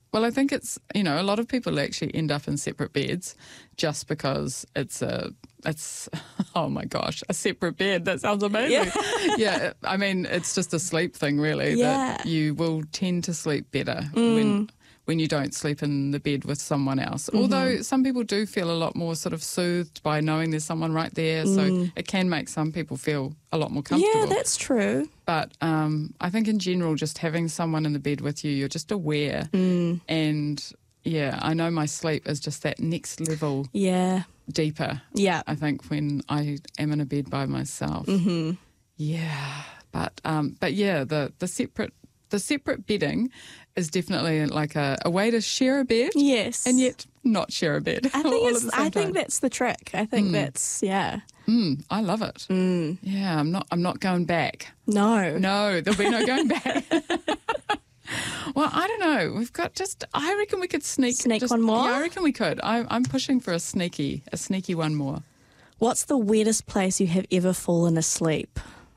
Well, I think it's, a lot of people actually end up in separate beds just because it's oh my gosh, a separate bed. That sounds amazing. Yeah, I mean, it's just a sleep thing, really, that you will tend to sleep better when you don't sleep in the bed with someone else. Although some people do feel a lot more sort of soothed by knowing there's someone right there, so it can make some people feel a lot more comfortable. Yeah, that's true. But I think in general, just having someone in the bed with you, you're just aware. And yeah, I know my sleep is just that next level deeper. Yeah, I think when I am in a bed by myself. Yeah, but yeah, the separate bedding is definitely like a way to share a bed. Yes, and yet not share a bed. I think that's the trick. I think that's I love it. Yeah, I'm not going back. No, there'll be no going back. Well, I don't know. I reckon we could sneak one more. Yeah, I reckon we could. I'm pushing for a sneaky one more. What's the weirdest place you have ever fallen asleep?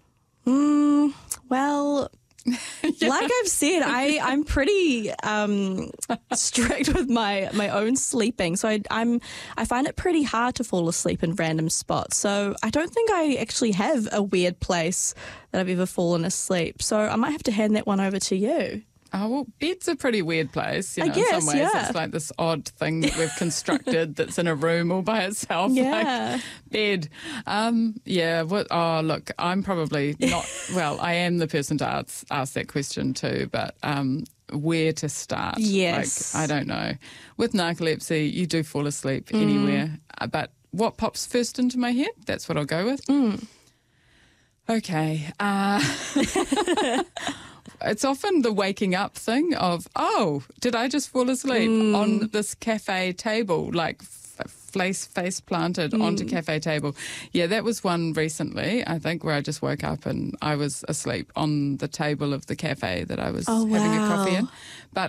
Well, like I've said, I'm pretty strict with my own sleeping. So I find it pretty hard to fall asleep in random spots. So I don't think I actually have a weird place that I've ever fallen asleep. So I might have to hand that one over to you. Oh, well, bed's a pretty weird place, I guess, in some ways. It's like this odd thing that we've constructed that's in a room all by itself. Yeah. Like bed. Look, I'm probably not, well, I am the person to ask that question too, but where to start? Yes. Like, I don't know. With narcolepsy, you do fall asleep anywhere, but what pops first into my head, that's what I'll go with. Okay. It's often the waking up thing of, oh, did I just fall asleep on this cafe table, like face planted onto cafe table? Yeah, that was one recently, I think, where I just woke up and I was asleep on the table of the cafe that I was having a coffee in. But,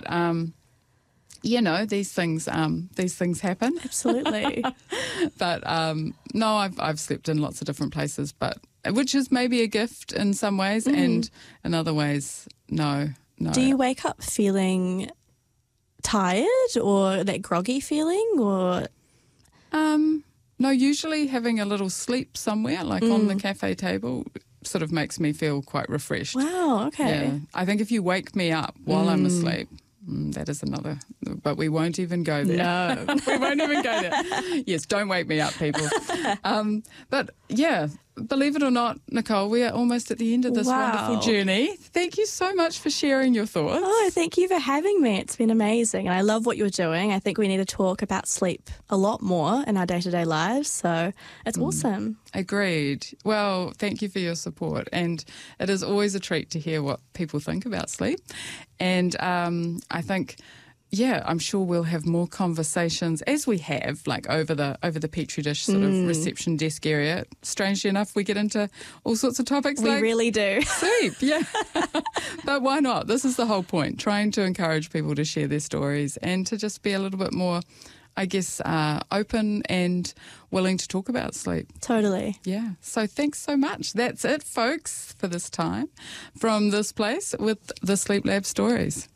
these things happen. Absolutely. But no, I've slept in lots of different places, but which is maybe a gift in some ways, and in other ways, no. Do you wake up feeling tired or that groggy feeling, or? No, usually having a little sleep somewhere, like on the cafe table, sort of makes me feel quite refreshed. Wow, okay. Yeah. I think if you wake me up while I'm asleep, that is another, but we won't even go there. No. We won't even go there. Yes, don't wake me up, people. But yeah, believe it or not, Nicole, we are almost at the end of this wonderful journey. Thank you so much for sharing your thoughts. Oh, thank you for having me. It's been amazing. And I love what you're doing. I think we need to talk about sleep a lot more in our day-to-day lives. So it's awesome. Agreed. Well, thank you for your support. And it is always a treat to hear what people think about sleep. And I think, I'm sure we'll have more conversations, as we have, like over the Petri dish sort of reception desk area. Strangely enough, we get into all sorts of topics. We really do. Sleep, yeah. But why not? This is the whole point, trying to encourage people to share their stories and to just be a little bit more, I guess, open and willing to talk about sleep. Totally. Yeah. So thanks so much. That's it, folks, for this time from this place with the Sleep Lab Stories.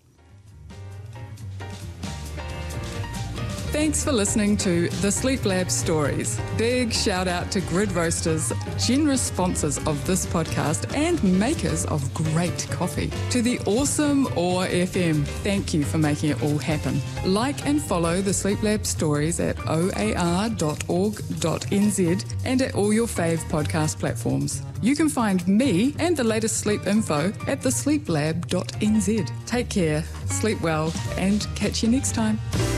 Thanks for listening to the Sleep Lab Stories. Big shout out to Grid Roasters, generous sponsors of this podcast and makers of great coffee. To the awesome OAR FM, thank you for making it all happen. Like and follow the Sleep Lab Stories at oar.org.nz and at all your fave podcast platforms. You can find me and the latest sleep info at thesleeplab.nz. Take care, sleep well, and catch you next time.